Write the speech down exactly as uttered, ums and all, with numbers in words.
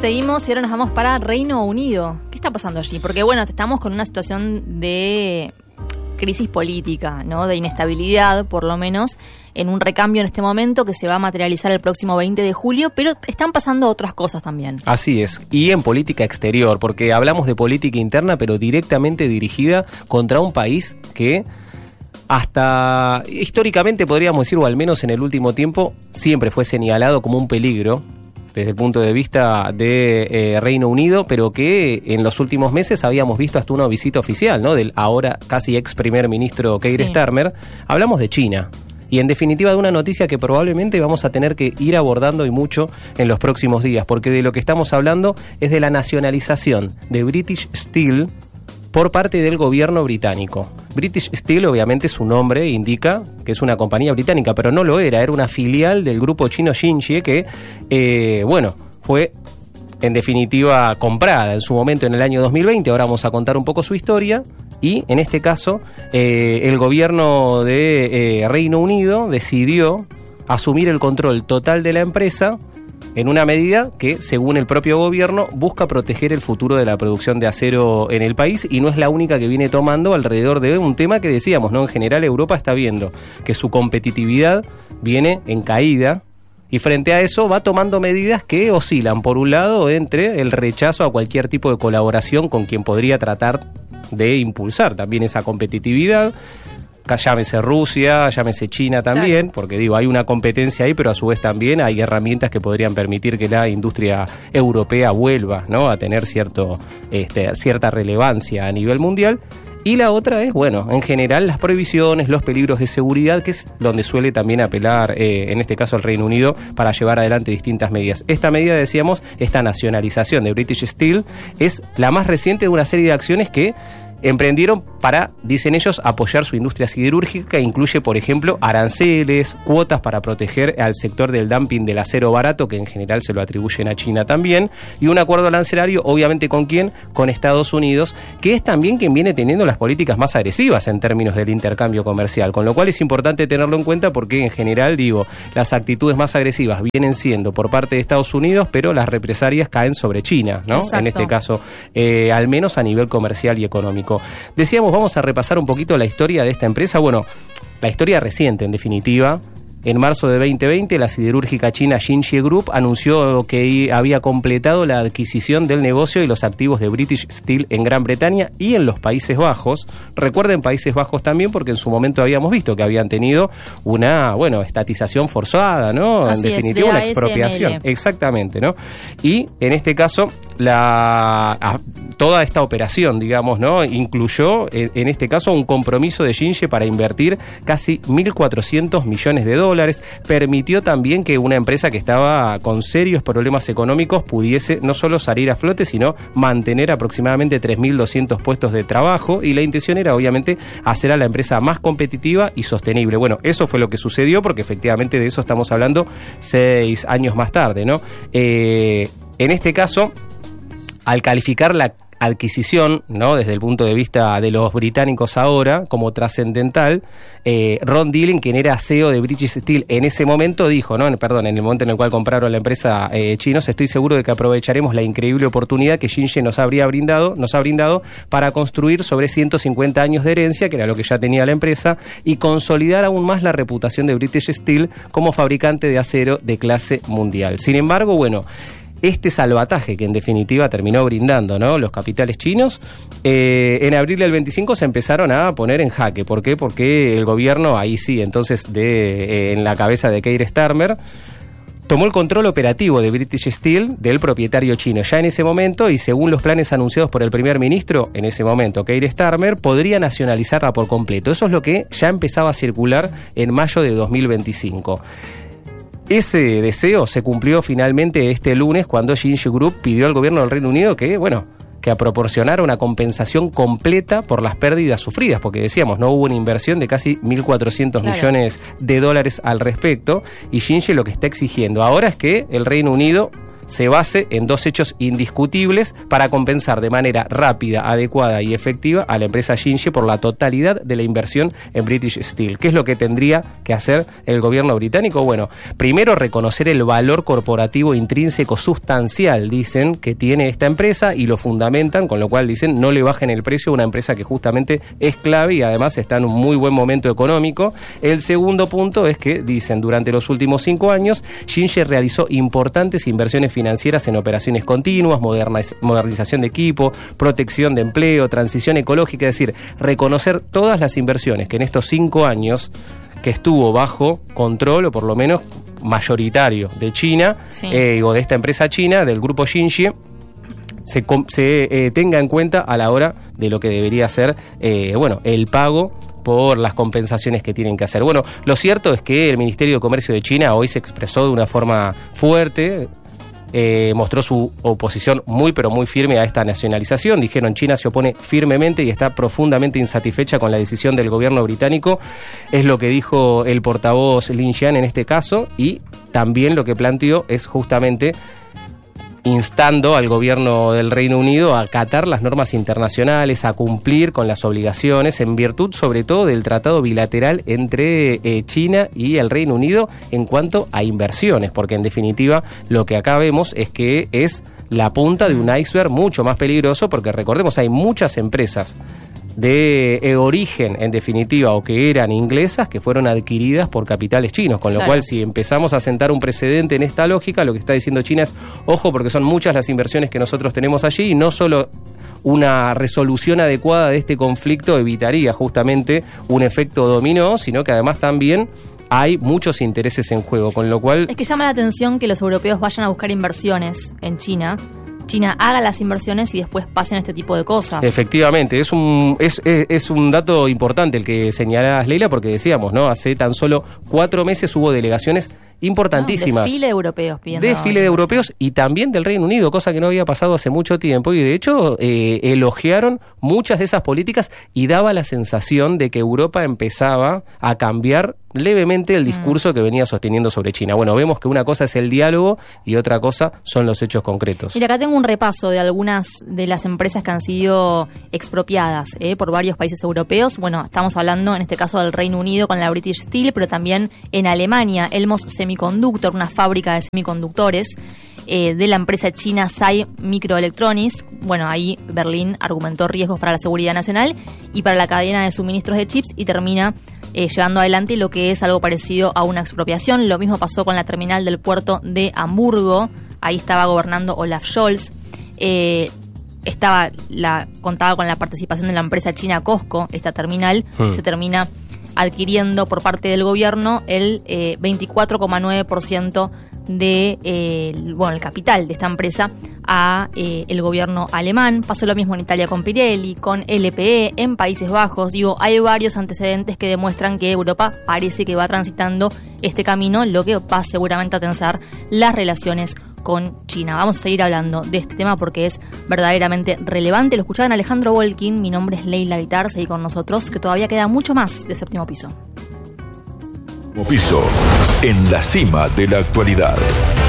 Seguimos y ahora nos vamos para Reino Unido. ¿Qué está pasando allí? Porque bueno, estamos con una situación de crisis política, ¿no? De inestabilidad, por lo menos, en un recambio en este momento que se va a materializar el próximo veinte de julio, pero están pasando otras cosas también. Así es, y en política exterior, porque hablamos de política interna, pero directamente dirigida contra un país que hasta históricamente podríamos decir, o al menos en el último tiempo, siempre fue señalado como un peligro desde el punto de vista de eh, Reino Unido, pero que en los últimos meses habíamos visto hasta una visita oficial, ¿no? Del ahora casi ex primer ministro Keir sí. Starmer. Hablamos de China. Y en definitiva de una noticia que probablemente vamos a tener que ir abordando y mucho en los próximos días, porque de lo que estamos hablando es de la nacionalización de British Steel por parte del gobierno británico. British Steel, obviamente su nombre indica que es una compañía británica, pero no lo era, era una filial del grupo chino Xinjie que, eh, bueno, fue en definitiva comprada en su momento en el año dos mil veinte. Ahora vamos a contar un poco su historia y en este caso eh, el gobierno de eh, Reino Unido decidió asumir el control total de la empresa en una medida que, según el propio gobierno, busca proteger el futuro de la producción de acero en el país y no es la única que viene tomando alrededor de un tema que decíamos, ¿no? En general Europa está viendo que su competitividad viene en caída y frente a eso va tomando medidas que oscilan, por un lado, entre el rechazo a cualquier tipo de colaboración con quien podría tratar de impulsar también esa competitividad. Llámese Rusia, llámese China también, claro. Porque digo, hay una competencia ahí, pero a su vez también hay herramientas que podrían permitir que la industria europea vuelva, ¿no? A tener cierto, este, cierta relevancia a nivel mundial. Y la otra es, bueno, en general las prohibiciones, los peligros de seguridad, que es donde suele también apelar, eh, en este caso el Reino Unido, para llevar adelante distintas medidas. Esta medida, decíamos, esta nacionalización de British Steel, es la más reciente de una serie de acciones que emprendieron para, dicen ellos, apoyar su industria siderúrgica. Incluye, por ejemplo, aranceles, cuotas para proteger al sector del dumping del acero barato, que en general se lo atribuyen a China también, y un acuerdo arancelario, obviamente, ¿con quién? Con Estados Unidos, que es también quien viene teniendo las políticas más agresivas en términos del intercambio comercial, con lo cual es importante tenerlo en cuenta porque, en general, digo, las actitudes más agresivas vienen siendo por parte de Estados Unidos, pero las represalias caen sobre China, ¿no? Exacto. En este caso, eh, al menos a nivel comercial y económico. Decíamos, vamos a repasar un poquito la historia de esta empresa. Bueno, la historia reciente, en definitiva. En marzo de veinte veinte, la siderúrgica china Xinjie Group anunció que había completado la adquisición del negocio y los activos de British Steel en Gran Bretaña y en los Países Bajos. Recuerden Países Bajos también porque en su momento habíamos visto que habían tenido una, bueno, estatización forzada, ¿no? Así en definitiva, es, de una expropiación. Exactamente, ¿no? Y en este caso, la a, toda esta operación, digamos, ¿no? Incluyó, en, en este caso, un compromiso de Xinjie para invertir casi mil cuatrocientos millones de dólares. Permitió también que una empresa que estaba con serios problemas económicos pudiese no solo salir a flote, sino mantener aproximadamente tres mil doscientos puestos de trabajo, y la intención era obviamente hacer a la empresa más competitiva y sostenible. Bueno, eso fue lo que sucedió porque efectivamente de eso estamos hablando seis años más tarde, ¿no? Eh, en este caso, al calificar la adquisición, ¿no? Desde el punto de vista de los británicos ahora, como trascendental, eh, Ron Dillon, quien era C E O de British Steel en ese momento, dijo, no, perdón, en el momento en el cual compraron la empresa eh, chinos, estoy seguro de que aprovecharemos la increíble oportunidad que Xinjie nos habría brindado, nos ha brindado para construir sobre ciento cincuenta años de herencia, que era lo que ya tenía la empresa, y consolidar aún más la reputación de British Steel como fabricante de acero de clase mundial. Sin embargo, bueno, este salvataje que en definitiva terminó brindando, ¿no? Los capitales chinos, eh, en abril del veinticinco se empezaron a poner en jaque. ¿Por qué? Porque el gobierno, ahí sí, entonces de eh, en la cabeza de Keir Starmer, tomó el control operativo de British Steel del propietario chino. Ya en ese momento, y según los planes anunciados por el primer ministro, en ese momento, Keir Starmer, podría nacionalizarla por completo. Eso es lo que ya empezaba a circular en mayo de dos mil veinticinco. Ese deseo se cumplió finalmente este lunes cuando Xinjie Group pidió al gobierno del Reino Unido que, bueno, que proporcionara una compensación completa por las pérdidas sufridas, porque decíamos, no hubo una inversión de casi mil cuatrocientos claro. millones de dólares al respecto, y Xinjie lo que está exigiendo ahora es que el Reino Unido se base en dos hechos indiscutibles para compensar de manera rápida, adecuada y efectiva a la empresa Xinyi por la totalidad de la inversión en British Steel. ¿Qué es lo que tendría que hacer el gobierno británico? Bueno, primero reconocer el valor corporativo intrínseco sustancial, dicen, que tiene esta empresa y lo fundamentan, con lo cual dicen no le bajen el precio a una empresa que justamente es clave y además está en un muy buen momento económico. El segundo punto es que, dicen, durante los últimos cinco años, Xinyi realizó importantes inversiones financieras en operaciones continuas, moderniz- modernización de equipo, protección de empleo, transición ecológica, es decir, reconocer todas las inversiones que en estos cinco años que estuvo bajo control, o por lo menos mayoritario, de China, sí. eh, o de esta empresa china, del grupo Xinyi, se, se eh, tenga en cuenta a la hora de lo que debería ser, eh, bueno, el pago por las compensaciones que tienen que hacer. Bueno, lo cierto es que el Ministerio de Comercio de China hoy se expresó de una forma fuerte, eh, mostró su oposición muy pero muy firme a esta nacionalización. Dijeron, China se opone firmemente y está profundamente insatisfecha con la decisión del gobierno británico. Es lo que dijo el portavoz Lin Jian en este caso, y también lo que planteó es justamente instando al gobierno del Reino Unido a acatar las normas internacionales, a cumplir con las obligaciones, en virtud sobre todo del tratado bilateral entre eh, China y el Reino Unido en cuanto a inversiones, porque en definitiva lo que acá vemos es que es la punta de un iceberg mucho más peligroso, porque recordemos, hay muchas empresas de eh, origen, en definitiva, o que eran inglesas, que fueron adquiridas por capitales chinos, con lo claro. cual si empezamos a sentar un precedente en esta lógica, lo que está diciendo China es, ojo, porque son muchas las inversiones que nosotros tenemos allí, y no solo una resolución adecuada de este conflicto evitaría justamente un efecto dominó, sino que además también hay muchos intereses en juego, con lo cual... Es que llama la atención que los europeos vayan a buscar inversiones en China, China haga las inversiones y después pasen este tipo de cosas. Efectivamente, es un es, es, es un dato importante el que señalás, Leila, porque decíamos, ¿no? Hace tan solo cuatro meses hubo delegaciones importantísimas. No, desfile de europeos pidiendo. Desfile de europeos y también del Reino Unido, cosa que no había pasado hace mucho tiempo, y de hecho eh, elogiaron muchas de esas políticas y daba la sensación de que Europa empezaba a cambiar levemente el discurso mm. que venía sosteniendo sobre China. Bueno, vemos que una cosa es el diálogo y otra cosa son los hechos concretos. Mira, acá tengo un repaso de algunas de las empresas que han sido expropiadas eh, por varios países europeos. Bueno, estamos hablando en este caso del Reino Unido con la British Steel, pero también en Alemania, Elmos Semiconductor, una fábrica de semiconductores eh, de la empresa china SAI Microelectronics. Bueno, ahí Berlín argumentó riesgos para la seguridad nacional y para la cadena de suministros de chips y termina Eh, llevando adelante lo que es algo parecido a una expropiación. Lo mismo pasó con la terminal del puerto de Hamburgo. Ahí estaba gobernando Olaf Scholz. Eh, estaba la, contaba con la participación de la empresa china Costco. Esta terminal hmm. se termina adquiriendo por parte del gobierno el eh, veinticuatro coma nueve por ciento de eh, bueno, el capital de esta empresa a eh, el gobierno alemán. Pasó lo mismo en Italia con Pirelli, con L P E, en Países Bajos. Digo, hay varios antecedentes que demuestran que Europa parece que va transitando este camino, lo que va seguramente a tensar las relaciones con China. Vamos a seguir hablando de este tema porque es verdaderamente relevante. Lo escuchaban Alejandro Volkin, mi nombre es Leila Vitar, seguí con nosotros, que todavía queda mucho más de Séptimo Piso. Séptimo Piso, en la cima de la actualidad.